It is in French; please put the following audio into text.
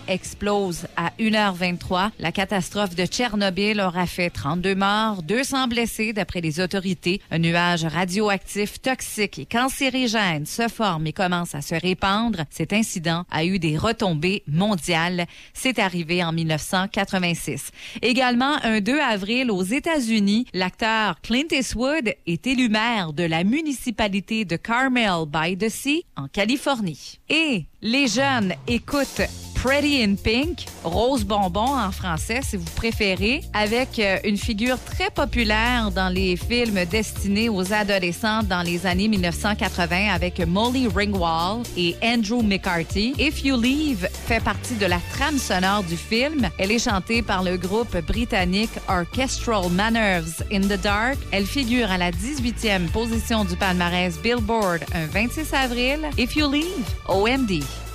explose à 1h23. La catastrophe de Tchernobyl aura fait 32 morts, 200 blessés d'après les autorités. Un nuage radioactif toxique et cancérigène se forme et commence à se répandre. Cet incident a eu des retombées mondiales. C'est arrivé en 1986. Également, un 2 avril aux États-Unis, l'acteur Clint Eastwood est élu maire de la municipalité de Carmel by the Sea en Californie. Et les jeunes écoutent Pretty in Pink, Rose Bonbon en français si vous préférez, avec une figure très populaire dans les films destinés aux adolescents dans les années 1980 avec Molly Ringwald et Andrew McCarthy. If You Leave fait partie de la trame sonore du film. Elle est chantée par le groupe britannique Orchestral Manners in the Dark. Elle figure à la 18e position du palmarès Billboard un 26 avril. If You Leave, OMD.